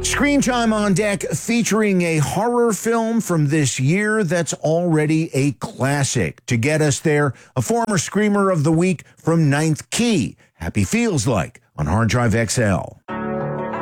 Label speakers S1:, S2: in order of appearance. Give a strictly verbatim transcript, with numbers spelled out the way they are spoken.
S1: Screen Time on deck featuring a horror film from this year that's already a classic. To get us there, a former Screamer of the Week from Ninth Key. Happy Feels Like on Hard Drive X L.